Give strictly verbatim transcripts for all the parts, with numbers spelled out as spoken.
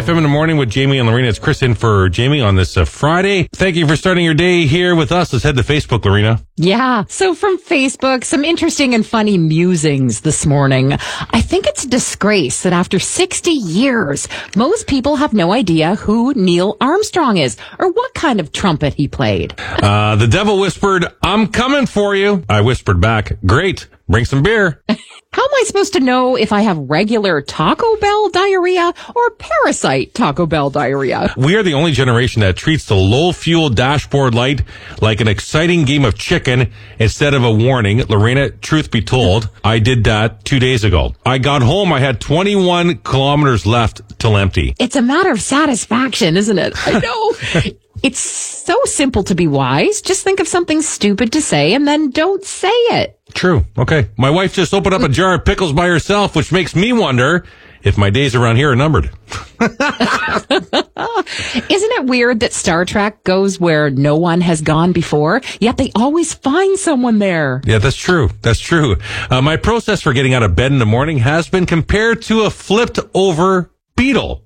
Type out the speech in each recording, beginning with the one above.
F M in the morning with Jamie and Lorena. It's Chris in for Jamie on this uh, Friday. Thank you for starting your day here with us. Let's head to Facebook, Lorena. Yeah. So from Facebook, some interesting and funny musings this morning. I think it's a disgrace that after sixty years, most people have no idea who Neil Armstrong is or what kind of trumpet he played. Uh, the devil whispered, "I'm coming for you." I whispered back, "Great. Bring some beer." How am I supposed to know if I have regular Taco Bell diarrhea or parasite Taco Bell diarrhea? We are the only generation that treats the low-fuel dashboard light like an exciting game of chicken instead of a warning. Lorena, truth be told, I did that two days ago. I got home, I had twenty-one kilometers left till empty. It's a matter of satisfaction, isn't it? I know. It's so simple to be wise. Just think of something stupid to say and then don't say it. True. Okay. My wife just opened up a jar of pickles by herself, which makes me wonder if my days around here are numbered. Isn't it weird that Star Trek goes where no one has gone before, yet they always find someone there? Yeah, that's true. That's true. Uh, my process for getting out of bed in the morning has been compared to a flipped over beetle.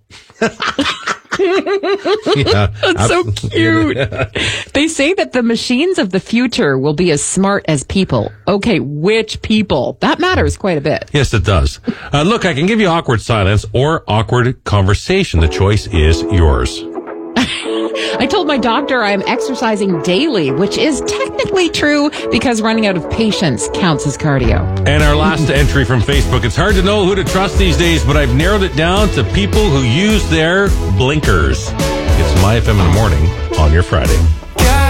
Yeah, that's so cute. They say that the machines of the future will be as smart as people. Okay, which people? That matters quite a bit. Yes, it does. Uh, look, I can give you awkward silence or awkward conversation. The choice is yours. I told my doctor I am exercising daily, which is technically true because running out of patience counts as cardio. And our last entry from Facebook. It's hard to know who to trust these days, but I've narrowed it down to people who use their blinkers. It's My F M in the morning on your Friday.